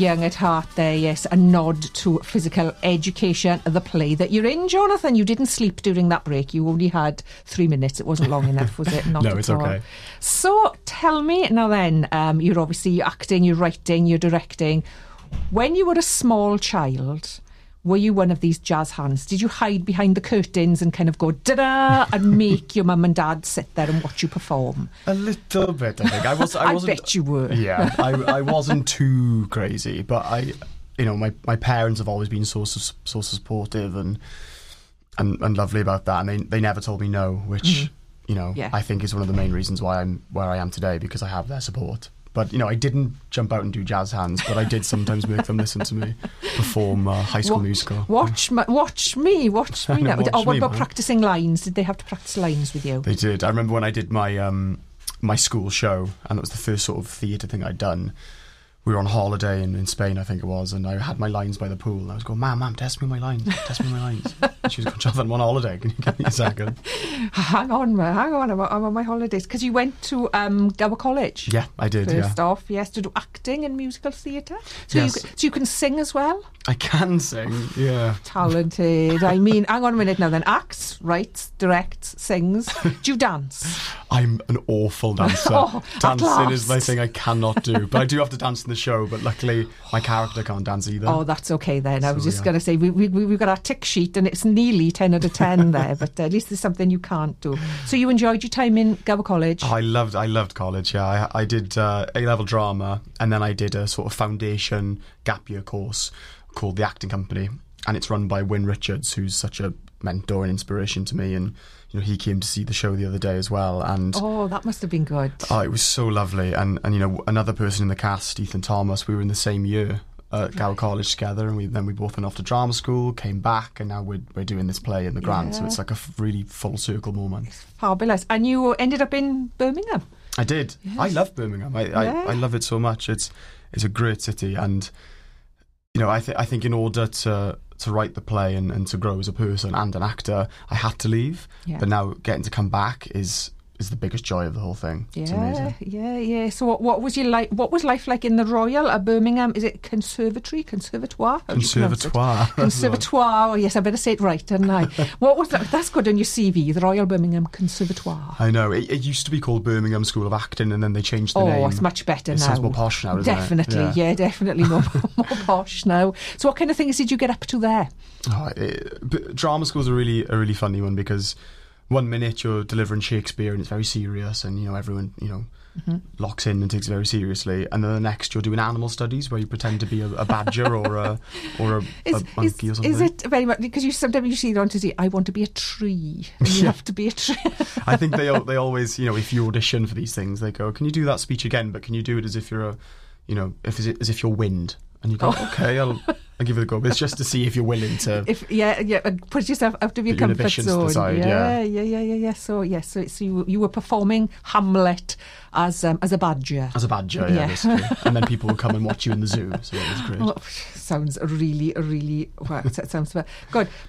young at heart there, yes. A nod to physical education, the play that you're in, Jonathan. You didn't sleep during that break. You only had 3 minutes. It wasn't long enough, was it? Not No, at it's all. okay. So tell me now then, you're obviously acting, you're writing, you're directing. When you were a small child, were you one of these jazz hands? Did you hide behind the curtains and kind of go da-da and make your mum and dad sit there and watch you perform? A little bit, I think. I wasn't, bet you were. Yeah, I wasn't too crazy, but my parents have always been so supportive and lovely about that, and they never told me no, which I think is one of the main reasons why I'm where I am today, because I have their support. But, I didn't jump out and do jazz hands, but I did sometimes make them listen to me perform High School Musical. Watch me now. What About practising lines? Did they have to practice lines with you? They did. I remember when I did my school show, and that was the first sort of theatre thing I'd done. We were on holiday in Spain, I think it was, and I had my lines by the pool. And I was going, Mum, test me my lines. And she was going, Jonathan, I'm on holiday. Can you give me a second? Hang on, I'm on my holidays. Because you went to Gower College. Yeah, I did, First off, yes, to do acting and musical theatre. So, yes. You can sing as well? I can sing, yeah. Talented. I mean, hang on a minute now then. Acts, writes, directs, sings. Do you dance? I'm an awful dancer. Dancing is my thing I cannot do. But I do have to dance in the show, but luckily my character can't dance either. Oh, that's okay then. I was just going to say, we've got our tick sheet and it's nearly 10 out of 10 there, but at least there's something you can't do. So you enjoyed your time in Gower College? Oh, I loved college, yeah. I did A-level drama, and then I did a sort of foundation gap year course called The Acting Company, and it's run by Wyn Richards, who's such a mentor and inspiration to me, and he came to see the show the other day as well, and that must have been good. Oh, it was so lovely, and another person in the cast, Ethan Thomas, we were in the same year at Gower College together, and we both went off to drama school, came back, and now we're doing this play in the Grand, so it's like a really full circle moment. It's fabulous. And you ended up in Birmingham? I did. Yes. I love Birmingham. I love it so much. It's a great city, and I think in order to write the play and to grow as a person and an actor, I had to leave. Yeah. But now getting to come back is the biggest joy of the whole thing. Yeah, it's amazing. Yeah. So what was life like in the Royal Birmingham? Is it conservatoire? Conservatoire. Oh, yes, I better say it right, didn't I? What was that? That's good on your CV, the Royal Birmingham Conservatoire. I know. It used to be called Birmingham School of Acting, and then they changed the name. Oh, it's much better now. It sounds more posh now, doesn't definitely, it? Yeah, definitely more posh now. So what kind of things did you get up to there? Drama school's a really funny one, because 1 minute you're delivering Shakespeare and it's very serious, and everyone locks in and takes it very seriously, and then the next you're doing animal studies where you pretend to be a badger or a monkey or something. Is it very much because sometimes you see it on TV? I want to be a tree, and you have to be a tree. I think they always if you audition for these things, they go, "Can you do that speech again? But can you do it as if you're as if you're wind?" And you go, "Okay, I'll give it a go." But it's just to see if you're willing to. Put yourself out of your comfort zone. Yeah. So you were performing Hamlet as a badger. As a badger, yeah. Basically. And then people would come and watch you in the zoo. So it was great. Sounds really, really. Wow, that sounds good.